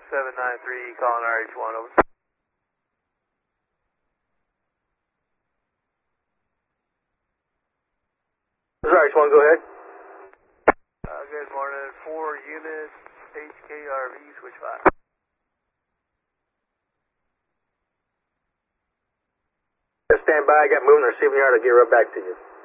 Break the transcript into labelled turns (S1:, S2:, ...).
S1: 793 calling RH1 over.
S2: This is RH1, go ahead.
S1: Good morning, 4 units, HKRV, switch 5.
S2: Stand by, I got moving the receiving yard, I'll get right back to you.